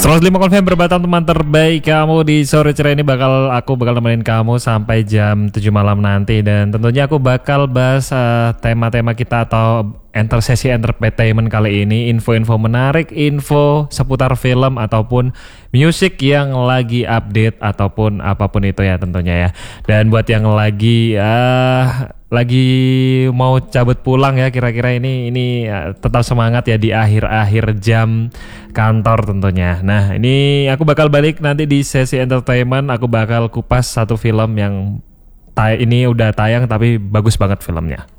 105 Confirm berbatang teman terbaik kamu di sore ceria ini aku bakal nemenin kamu sampai jam 7 malam nanti, dan tentunya aku bakal bahas tema-tema kita atau sesi entertainment kali ini, info-info menarik, info seputar film ataupun musik yang lagi update ataupun apapun itu ya tentunya ya. Dan buat yang lagi mau cabut pulang ya, kira-kira ini tetap semangat ya di akhir-akhir jam kantor tentunya. Nah, ini aku bakal balik nanti di sesi entertainment, aku bakal kupas satu film yang ini udah tayang tapi bagus banget filmnya.